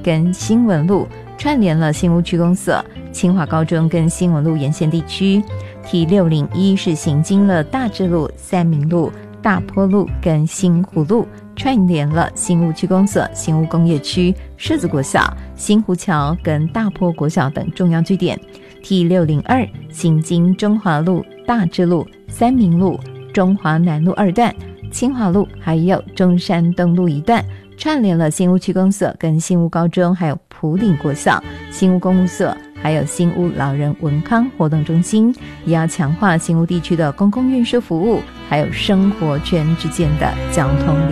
跟新文路，串联了新屋区公所、清华高中跟新文路沿线地区。T601 是行经了大智路、三民路、大坡路跟新湖路，串联了新屋区公所、新屋工业区、社子国小、新湖桥跟大坡国小等重要据点。T602 行经中华路、大智路、三民路、中华南路2段、清华路还有中山东路1段，串联了新屋区公所跟新屋高中，还有埔里国小、新屋公务所，还有新屋老人文康活动中心，也要强化新屋地区的公共运输服务，还有生活圈之间的交通